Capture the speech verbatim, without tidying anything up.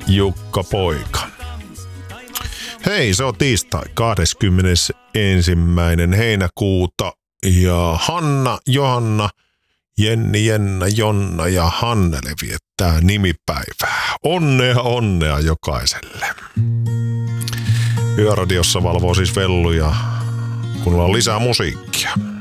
Jukka poika. Hei, se on tiistai kahdeskymmenesensimmäinen heinäkuuta ja Hanna, Johanna, Jenni, Jenna, Jonna ja Hannele viettää nimipäivää. Onnea, onnea jokaiselle. Yöradiossa valvoo siis Vellu ja kuunnellaan lisää musiikkia.